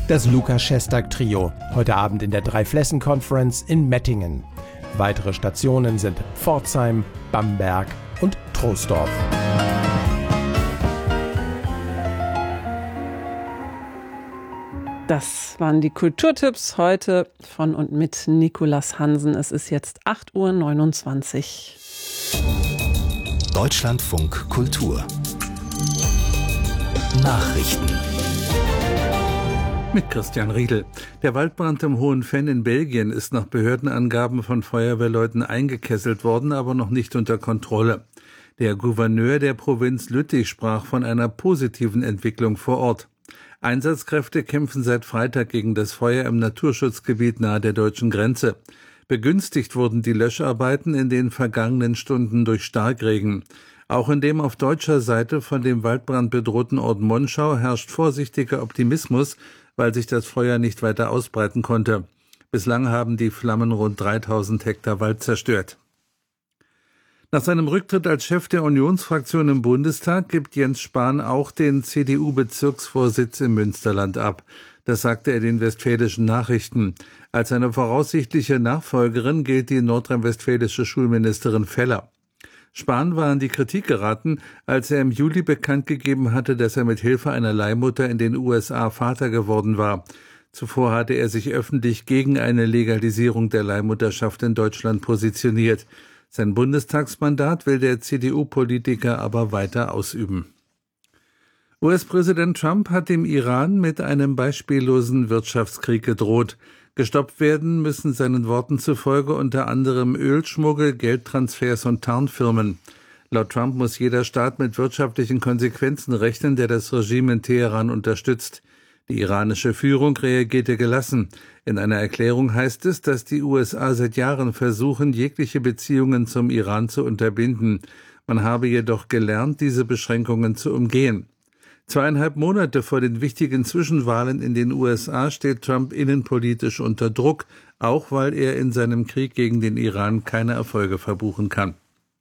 Das Lukas Szostak Trio, heute Abend in der Drei-Flessen-Conference in Mettingen. Weitere Stationen sind Pforzheim, Bamberg und Troisdorf. Das waren die Kulturtipps heute von und mit Nicolas Hansen. Es ist jetzt 8:29 Uhr. Deutschlandfunk Kultur. Nachrichten. Mit Christian Riedel. Der Waldbrand im Hohen Venn in Belgien ist nach Behördenangaben von Feuerwehrleuten eingekesselt worden, aber noch nicht unter Kontrolle. Der Gouverneur der Provinz Lüttich sprach von einer positiven Entwicklung vor Ort. Einsatzkräfte kämpfen seit Freitag gegen das Feuer im Naturschutzgebiet nahe der deutschen Grenze. Begünstigt wurden die Löscharbeiten in den vergangenen Stunden durch Starkregen. Auch in dem auf deutscher Seite von dem Waldbrand bedrohten Ort Monschau herrscht vorsichtiger Optimismus, weil sich das Feuer nicht weiter ausbreiten konnte. Bislang haben die Flammen rund 3000 Hektar Wald zerstört. Nach seinem Rücktritt als Chef der Unionsfraktion im Bundestag gibt Jens Spahn auch den CDU-Bezirksvorsitz im Münsterland ab. Das sagte er den Westfälischen Nachrichten. Als seine voraussichtliche Nachfolgerin gilt die nordrhein-westfälische Schulministerin Feller. Spahn war in die Kritik geraten, als er im Juli bekannt gegeben hatte, dass er mit Hilfe einer Leihmutter in den USA Vater geworden war. Zuvor hatte er sich öffentlich gegen eine Legalisierung der Leihmutterschaft in Deutschland positioniert. Sein Bundestagsmandat will der CDU-Politiker aber weiter ausüben. US-Präsident Trump hat dem Iran mit einem beispiellosen Wirtschaftskrieg gedroht. Gestoppt werden müssen seinen Worten zufolge unter anderem Ölschmuggel, Geldtransfers und Tarnfirmen. Laut Trump muss jeder Staat mit wirtschaftlichen Konsequenzen rechnen, der das Regime in Teheran unterstützt. Die iranische Führung reagierte gelassen. In einer Erklärung heißt es, dass die USA seit Jahren versuchen, jegliche Beziehungen zum Iran zu unterbinden. Man habe jedoch gelernt, diese Beschränkungen zu umgehen. 2,5 Monate vor den wichtigen Zwischenwahlen in den USA steht Trump innenpolitisch unter Druck, auch weil er in seinem Krieg gegen den Iran keine Erfolge verbuchen kann.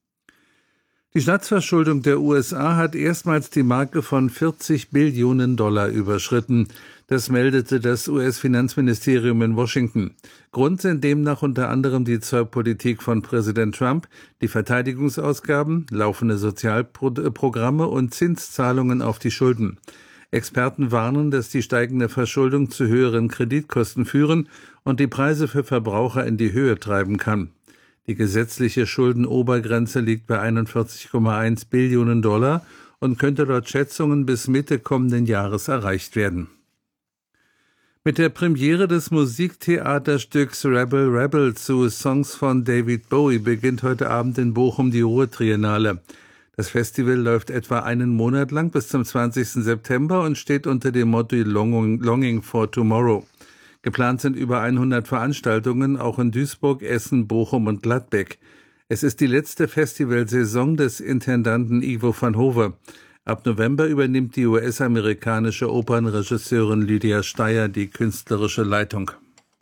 Die Staatsverschuldung der USA hat erstmals die Marke von $40 Billionen überschritten. Das meldete das US-Finanzministerium in Washington. Grund sind demnach unter anderem die Zollpolitik von Präsident Trump, die Verteidigungsausgaben, laufende Sozialprogramme und Zinszahlungen auf die Schulden. Experten warnen, dass die steigende Verschuldung zu höheren Kreditkosten führen und die Preise für Verbraucher in die Höhe treiben kann. Die gesetzliche Schuldenobergrenze liegt bei $41,1 Billionen und könnte laut Schätzungen bis Mitte kommenden Jahres erreicht werden. Mit der Premiere des Musiktheaterstücks Rebel Rebel zu Songs von David Bowie beginnt heute Abend in Bochum die Ruhr-Triennale. Das Festival läuft etwa einen Monat lang bis zum 20. September und steht unter dem Motto Longing for Tomorrow. Geplant sind über 100 Veranstaltungen, auch in Duisburg, Essen, Bochum und Gladbeck. Es ist die letzte Festivalsaison des Intendanten Ivo van Hove. Ab November übernimmt die US-amerikanische Opernregisseurin Lydia Steyer die künstlerische Leitung.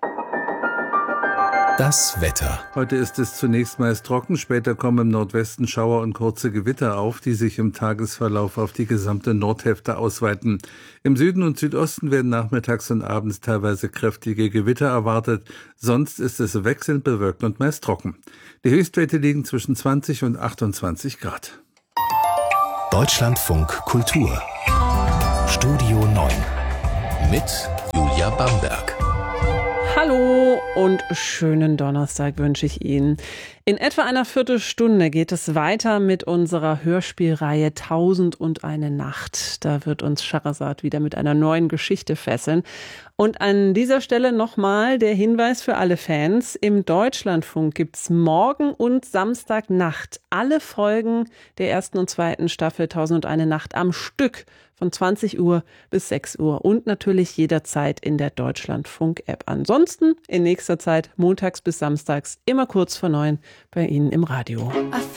Das Wetter. Heute ist es zunächst meist trocken, später kommen im Nordwesten Schauer und kurze Gewitter auf, die sich im Tagesverlauf auf die gesamte Nordhälfte ausweiten. Im Süden und Südosten werden nachmittags und abends teilweise kräftige Gewitter erwartet, sonst ist es wechselnd bewölkt und meist trocken. Die Höchstwerte liegen zwischen 20 und 28 Grad. Deutschlandfunk Kultur. Studio 9 mit Julia Bamberg. Hallo und schönen Donnerstag wünsche ich Ihnen. In etwa einer Viertelstunde geht es weiter mit unserer Hörspielreihe 1001 Nacht. Da wird uns Scheherazad wieder mit einer neuen Geschichte fesseln. Und an dieser Stelle nochmal der Hinweis für alle Fans. Im Deutschlandfunk gibt's morgen und Samstagnacht alle Folgen der ersten und zweiten Staffel 1001 Nacht am Stück von 20 Uhr bis 6 Uhr und natürlich jederzeit in der Deutschlandfunk-App. Ansonsten in nächster Zeit montags bis samstags immer kurz vor 9 bei Ihnen im Radio.